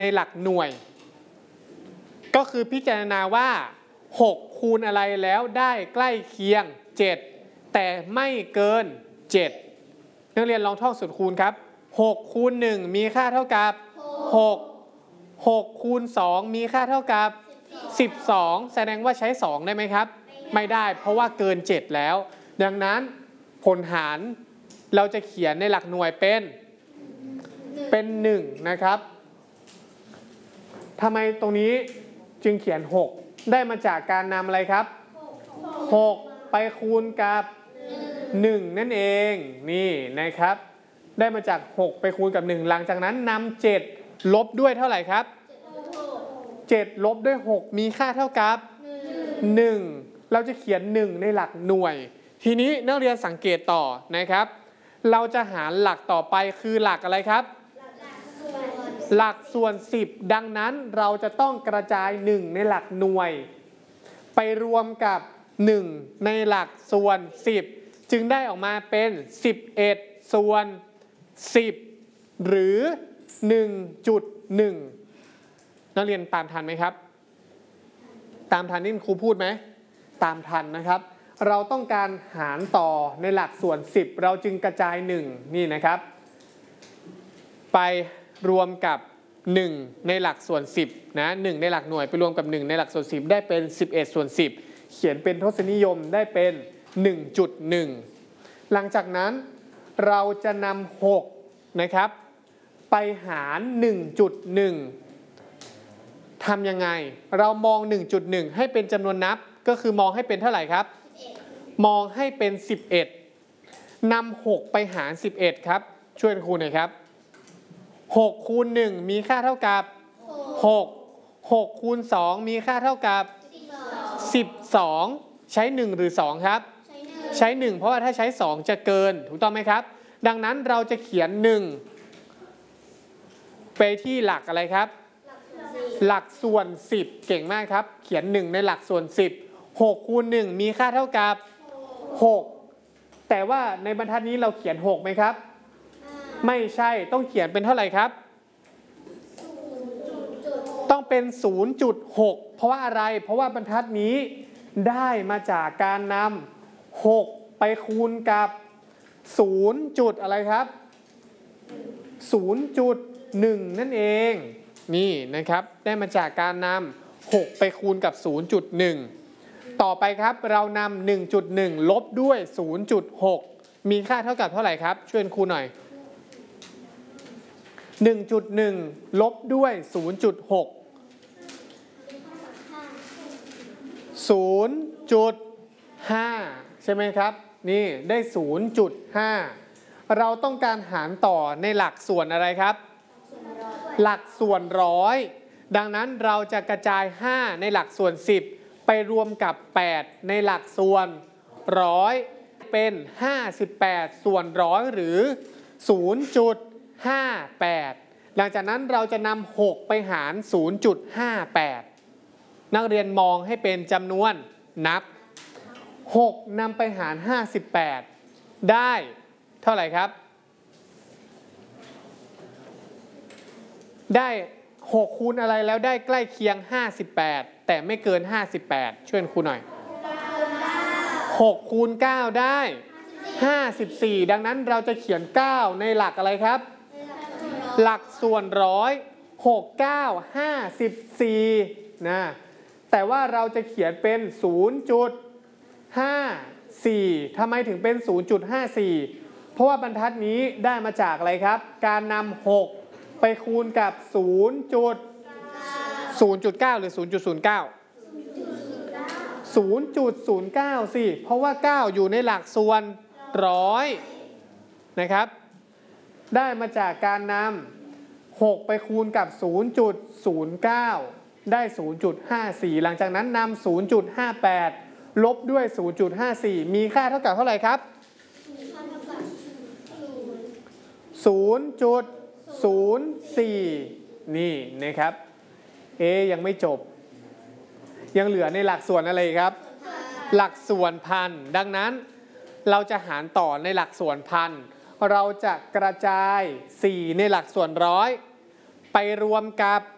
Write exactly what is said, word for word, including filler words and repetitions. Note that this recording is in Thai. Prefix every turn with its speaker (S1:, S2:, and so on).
S1: ในหลักหน่วยก็คือพิจารณาว่าหกคูณอะไรแล้วได้ใกล้เคียงเจ็ดแต่ไม่เกินเจ็ดนักเรียนลองท่องสูตรคูณครับหกคูณหนึ่งมีค่าเท่ากับหก หกคูณสองมีค่าเท่ากับสิบสองแสดงว่าใช้สองได้ไหมครับไม่ได้เพราะว่าเกินเจ็ดแล้วดังนั้นผลหารเราจะเขียนในหลักหน่วยเป็นเป็นหนึ่งนะครับทำไมตรงนี้จึงเขียนหกได้มาจากการนำอะไรครับหกไปคูณกับหนึ่งนั่นเองนี่นะครับได้มาจากหกไปคูณกับหนึ่งหลังจากนั้นนำเจ็ดลบด้วยเท่าไหร่ครับเจ็ดลบด้วยหกมีค่าเท่ากับหนึ่งเราจะเขียนหนึ่งในหลักหน่วยทีนี้นักเรียนสังเกตต่อนะครับเราจะหารหลักต่อไปคือหลักอะไรครับหลักส่วนสิบดังนั้นเราจะต้องกระจายหนึ่งในหลักหน่วยไปรวมกับหนึ่งในหลักส่วนสิบจึงได้ออกมาเป็นสิบเอ็ดส่วนสิบหรือ หนึ่งจุดหนึ่ง นักเรียนตามทันไหมครับตามทันที่ครูพูดไหมตามทันนะครับเราต้องการหารต่อในหลักส่วนสิบเราจึงกระจายหนึ่งนี่นะครับไปรวมกับหนึ่งในหลักส่วนสิบนะหนึ่งในหลักหน่วยไปรวมกับหนึ่งในหลักส่วนสิบได้เป็นสิบเอ็ดส่วนสิบเขียนเป็นทศนิยมได้เป็น หนึ่งจุดหนึ่ง หลังจากนั้นเราจะนำหกนะครับไปหาร หนึ่งจุดหนึ่ง ทำยังไงเรามอง หนึ่งจุดหนึ่ง ให้เป็นจำนวนนับก็คือมองให้เป็นเท่าไหร่ครับมองให้เป็นสิบเอ็ดนำหกไปหารสิบเอ็ดครับช่วยครูหน่อยครับหกคูณหนึ่งมีค่าเท่ากับหก หกคูณสองมีค่าเท่ากับสิบสองใช้หนึ่งหรือสองครับใช้หนึ่งเพราะว่าถ้าใช้สองจะเกินถูกต้องไหมครับดังนั้นเราจะเขียนหนึ่งไปที่หลักอะไรครับหลักส่วนสิบเก่งมากครับเขียนหนึ่งในหลักส่วนสิบ หกคูณหนึ่งมีค่าเท่ากับหกแต่ว่าในบรรทัดนี้เราเขียนหกไหมครับไม่ใช่ต้องเขียนเป็นเท่าไหร่ครับต้องเป็น ศูนย์จุดหก เพราะว่าอะไรเพราะว่าบรรทัดนี้ได้มาจากการนำหกไปคูณกับศูนย์จุดอะไรครับ ศูนย์จุดหนึ่ง นั่นเองนี่นะครับได้มาจากการนำหกไปคูณกับ ศูนย์จุดหนึ่ง ต่อไปครับเรานำ หนึ่งจุดหนึ่ง ลบด้วย ศูนย์จุดหก มีค่าเท่ากับเท่าไหร่ครับช่วยครูหน่อย หนึ่งจุดหนึ่ง ลบด้วย ศูนย์จุดหก ศูนย์จุดห้า ใช่ไหมครับนี่ได้ ศูนย์จุดห้า เราต้องการหารต่อในหลักส่วนอะไรครับหลักส่วนร้อยดังนั้นเราจะกระจายห้าในหลักส่วนสิบไปรวมกับแปดในหลักส่วนร้อยเป็นห้าสิบแปดส่วนร้อยหรือ ศูนย์จุดห้าแปด หลังจากนั้นเราจะนำหกไปหาร ศูนย์จุดห้าแปด นักเรียนมองให้เป็นจำนวนนับหกนำไปหารห้าสิบแปดได้เท่าไหร่ครับได้หกคูณอะไรแล้วได้ใกล้เคียงห้าสิบแปดแต่ไม่เกินห้าสิบแปดช่วยครูหน่อยหกคูณเก้าได้ห้าสิบสี่ดังนั้นเราจะเขียนเก้าในหลักอะไรครับหลักส่วนร้อยหก เก้า ห้าสิบสี่นะแต่ว่าเราจะเขียนเป็น ศูนย์จุดห้าสี่ ทำไมถึงเป็น ศูนย์จุดห้าสี่ เพราะว่าบรรทัดนี้ได้มาจากอะไรครับการนำหกไปคูณกับ ศูนย์จุดศูนย์จุดเก้า หรือ ศูนย์จุดศูนย์เก้า ศูนย์จุดศูนย์เก้า สิเพราะว่าเก้าอยู่ในหลักส่วนร้อยนะครับได้มาจากการนำหกไปคูณกับ ศูนย์จุดศูนย์เก้า ได้ ศูนย์จุดห้าสี่ หลังจากนั้นนำ ศูนย์จุดห้าแปด ลบด้วย ศูนย์จุดห้าสี่ มีค่าเท่ากับเท่าไหร่ครับ ศูนย์จุดศูนย์สี่ นี่นะครับเอยังไม่จบยังเหลือในหลักส่วนอะไรครับหลักส่วนพันดังนั้นเราจะหารต่อในหลักส่วนพันเราจะกระจายสี่ในหลักส่วนร้อยไปรวมกับ